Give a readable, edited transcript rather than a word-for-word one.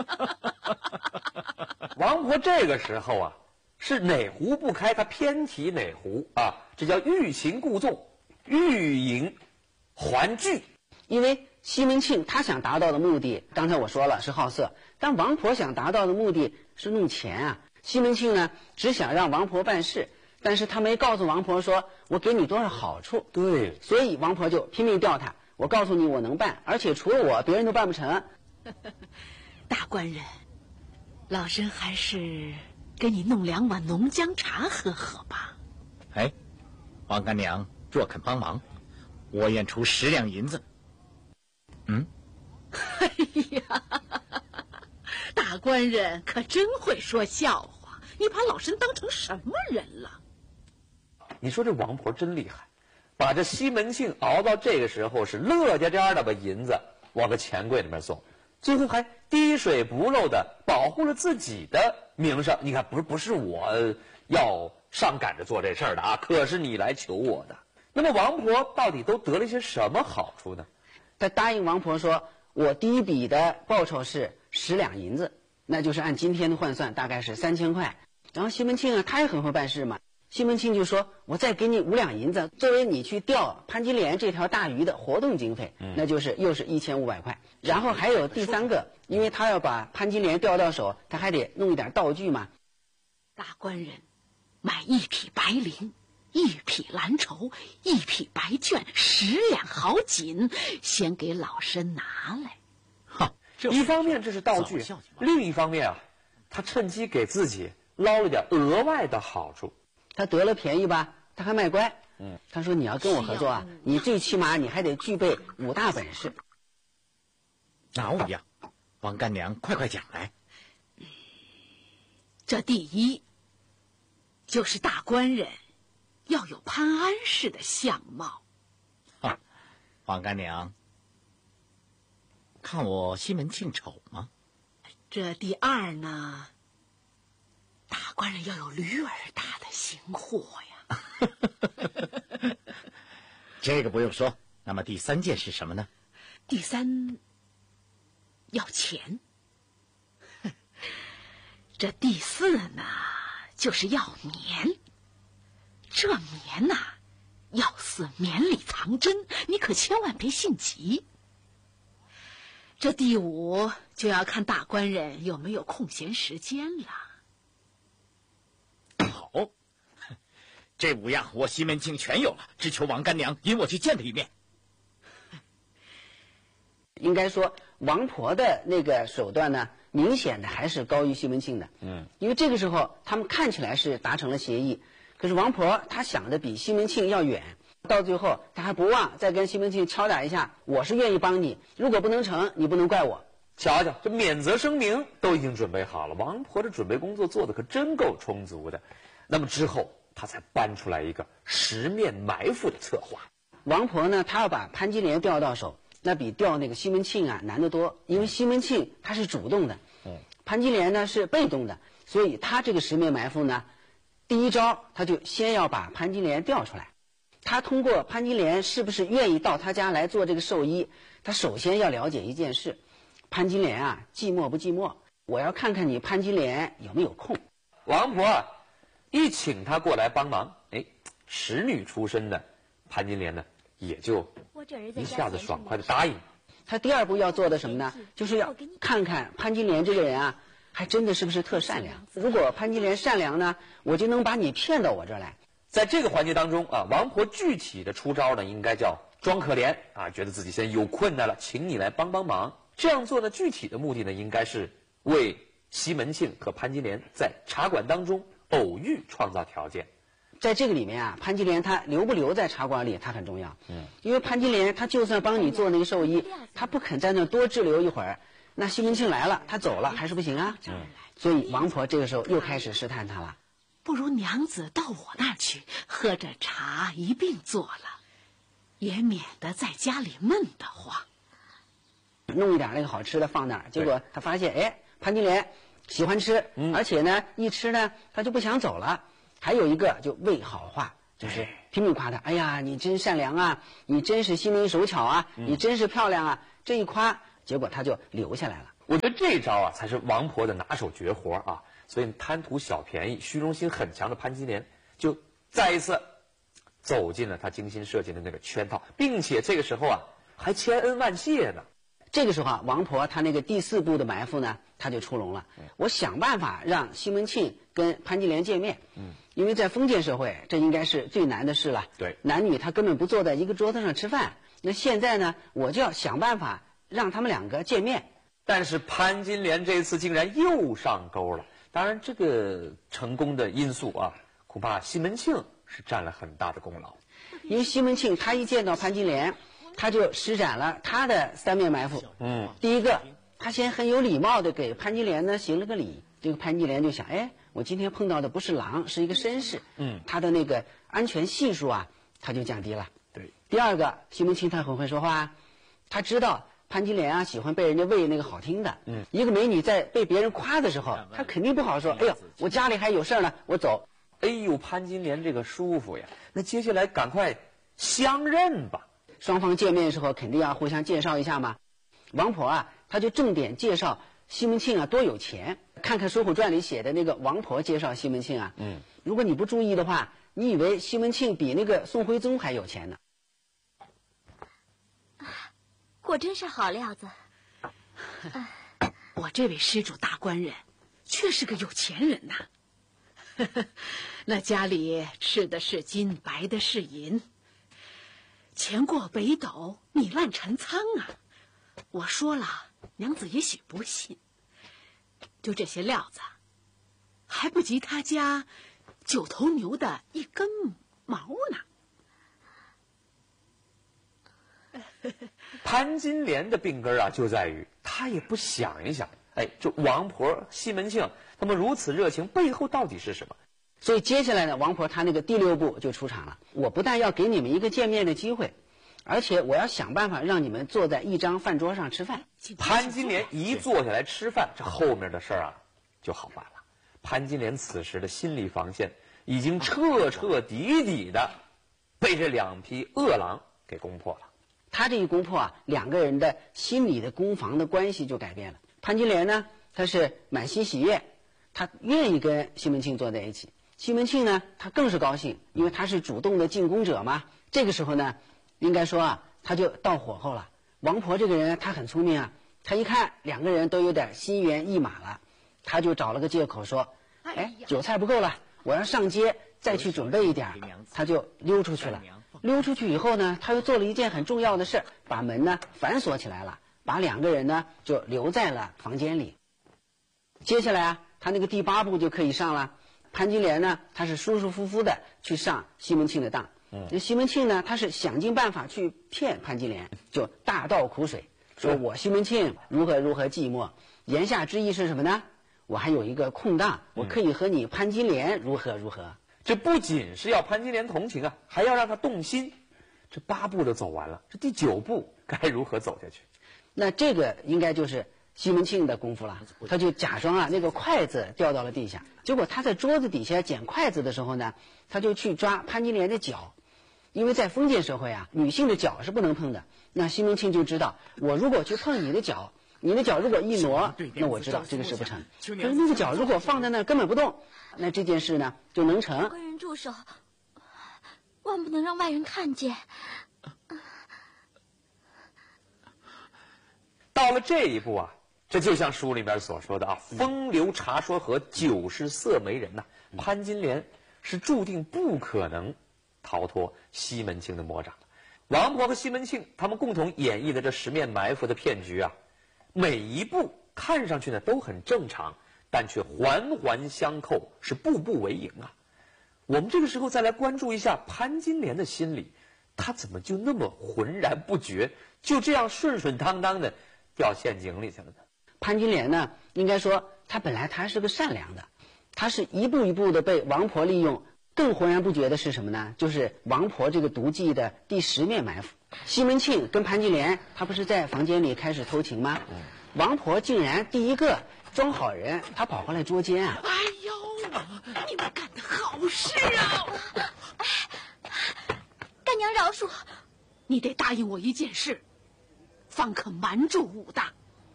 王婆这个时候啊，是哪壶不开，她偏提哪壶啊，这叫欲擒故纵，欲迎还拒。 因为西门庆他想达到的目的，刚才我说了是好色，但王婆想达到的目的是弄钱啊。西门庆呢，只想让王婆办事，但是他没告诉王婆说我给你多少好处。 对， 所以王婆就拼命吊他，我告诉你我能办，而且除了我别人都办不成。 大官人，老身还是给你弄2碗浓姜茶喝喝吧。 哎，王干娘若肯帮忙，我愿出10两银子。 哎呀，大官人可真会说笑话，你把老身当成什么人了？ 你说这王婆真厉害，把这西门庆熬到这个时候是乐颠颠的把银子往个钱柜里面送，最后还滴水不漏的保护了自己的名声。你看，不是我要上赶着做这事儿的啊，可是你来求我的。那么王婆到底都得了些什么好处呢？ 他答应王婆说，我第一笔的报酬是10两银子，那就是按今天的换算大概是3000块。然后西门庆啊，他也很会办事嘛，西门庆就说我再给你5两银子，作为你去钓潘金莲这条大鱼的活动经费，那就是又是1500块。然后还有第3个，因为他要把潘金莲钓到手，他还得弄一点道具嘛。 大官人买1匹白绫，1匹蓝绸，1匹白绢，10两好锦，先给老身拿来。 哈， 一方面这是道具，另一方面啊，他趁机给自己捞了点额外的好处。 他得了便宜吧，他还卖乖。他说你要跟我合作啊，你最起码你还得具备5大本事。 哪5样？王干娘快讲来。 这第一就是大官人要有潘安氏的相貌。 王干娘，看我西门庆丑吗？ 这第2呢，大官人要有驴儿大的行货呀。 这个不用说。那么第3件是什么呢？ 第3要钱。这第4呢，就是要棉。这棉呐，要似绵里藏针，你可千万别信急。这第5就要看大官人有没有空闲时间了。 好，这5样我西门庆全有了，只求王干娘引我去见他一面。 应该说王婆的那个手段呢，明显的还是高于西门庆的。因为这个时候他们看起来是达成了协议，可是王婆她想的比西门庆要远，到最后她还不忘再跟西门庆敲打一下，我是愿意帮你，如果不能成，你不能怪我。 瞧瞧，这免责声明都已经准备好了，王婆这准备工作做的可真够充足的。那么之后她才搬出来一个10面埋伏的策划。 王婆呢，她要把潘金莲钓到手，那比钓那个西门庆啊难得多，因为西门庆他是主动的，潘金莲呢是被动的，所以他这个10面埋伏呢，第一招他就先要把潘金莲钓出来。他通过潘金莲是不是愿意到他家来做这个寿衣，他首先要了解一件事，潘金莲啊寂寞不寂寞，我要看看你潘金莲有没有空。 王婆啊一请他过来帮忙，使女出身的潘金莲呢也就一下子爽快的答应。 他第2步要做的什么呢？就是要看看潘金莲这个人啊，还真的是不是特善良。如果潘金莲善良呢，我就能把你骗到我这儿来。 在这个环节当中啊，王婆具体的出招呢，应该叫装可怜啊，觉得自己现在有困难了，请你来帮帮忙。这样做的具体的目的呢，应该是为西门庆和潘金莲在茶馆当中偶遇创造条件。 在这个里面啊，潘金莲她留不留在茶馆里，她很重要。因为潘金莲她就算帮你做那个寿衣，她不肯在那多滞留一会儿，那西门庆来了，他走了还是不行啊。所以王婆这个时候又开始试探他了。 不如娘子到我那儿去，喝着茶一并做了，也免得在家里闷得慌。 弄一点那个好吃的放那儿，结果他发现，潘金莲喜欢吃，而且呢，一吃呢，他就不想走了。还有一个就为好话，就是拼命夸他，哎呀，你真善良啊，你真是心灵手巧啊，你真是漂亮啊，这一夸，结果他就留下来了。 我觉得这招啊才是王婆的拿手绝活啊。所以贪图小便宜、虚荣心很强的潘金莲就再一次走进了他精心设计的那个圈套，并且这个时候啊还千恩万谢呢。 这个时候啊，王婆她那个第4步的埋伏呢，她就出笼了。我想办法让西门庆跟潘金莲见面。因为在封建社会，这应该是最难的事了。 对， 男女他根本不坐在一个桌子上吃饭。那现在呢，我就要想办法让他们2个见面。 但是潘金莲这次竟然又上钩了。当然，这个成功的因素啊，恐怕西门庆是占了很大的功劳。 因为西门庆他一见到潘金莲，他就施展了他的3面埋伏。第一个，他先很有礼貌的给潘金莲呢行了个礼。这个潘金莲就想，哎，我今天碰到的不是狼，是一个绅士。他的那个安全系数啊，他就降低了。 对。 第二个，西门庆他很会说话，他知道潘金莲啊喜欢被人家喂那个好听的。一个美女在被别人夸的时候，她肯定不好说，哎呦，我家里还有事儿呢，我走。 哎呦，潘金莲这个舒服呀！那接下来赶快相认吧。 双方见面的时候肯定要互相介绍一下嘛。王婆啊，她就重点介绍西门庆啊多有钱。看看《水浒传》里写的那个王婆介绍西门庆啊，如果你不注意的话，你以为西门庆比那个宋徽宗还有钱呢。 果真是好料子。 我这位施主大官人，却是个有钱人呐。那家里吃的是金，白的是银，钱过北斗，米烂陈仓啊！我说了，娘子也许不信，就这些料子，还不及他家9头牛的1根毛呢。 潘金莲的病根啊，就在于她也不想一想，哎，这王婆、西门庆他们如此热情，背后到底是什么？ 所以接下来呢，王婆她那个第6步就出场了。我不但要给你们一个见面的机会，而且我要想办法让你们坐在一张饭桌上吃饭。 潘金莲一坐下来吃饭，这后面的事儿啊就好办了。潘金莲此时的心理防线已经彻彻底底的被这2匹恶狼给攻破了。 他这一攻破啊，2个人的心理的攻防的关系就改变了。潘金莲呢，她是满心喜悦，她愿意跟西门庆坐在一起。西门庆呢，他更是高兴，因为他是主动的进攻者嘛。这个时候呢，应该说啊，他就到火候了。王婆这个人她很聪明啊，她一看2个人都有点心猿意马了，他就找了个借口说，哎，酒菜不够了，我要上街再去准备一点。他就溜出去了。溜出去以后呢，他又做了一件很重要的事，把门呢反锁起来了，把2个人呢就留在了房间里。接下来啊，他那个第8步就可以上了。潘金莲呢，她是舒舒服服的去上西门庆的当。那西门庆呢，他是想尽办法去骗潘金莲，就大倒苦水，说我西门庆如何如何寂寞。言下之意是什么呢？我还有一个空档，我可以和你潘金莲如何如何。 这不仅是要潘金莲同情啊，还要让她动心。这8步都走完了，这第9步该如何走下去？ 那这个应该就是西门庆的功夫了。他就假装啊那个筷子掉到了地下，结果他在桌子底下捡筷子的时候呢，他就去抓潘金莲的脚。因为在封建社会啊，女性的脚是不能碰的。那西门庆就知道，我如果去碰你的脚，你的脚如果一挪，那我知道这个事不成。可是那个脚如果放在那根本不动，那这件事呢就能成。 官人住手，万不能让外人看见。 到了这一步啊，这就像书里面所说的啊，风流茶说和90色媒人呐，潘金莲是注定不可能逃脱西门庆的魔掌。王婆和西门庆他们共同演绎的这10面埋伏的骗局啊，每一步看上去呢都很正常，但却环环相扣，是步步为营啊。我们这个时候再来关注一下潘金莲的心理，她怎么就那么浑然不觉，就这样顺顺当当的掉陷阱里去了呢？ 潘金莲呢，应该说她本来她是个善良的，她是一步一步的被王婆利用。更浑然不觉的是什么呢？就是王婆这个毒计的第10面埋伏。西门庆跟潘金莲他不是在房间里开始偷情吗？王婆竟然第一个装好人，她跑过来捉奸啊！ 哎呦，你们干的好事啊！ 干娘饶恕， 你得答应我一件事，方可瞒住武大。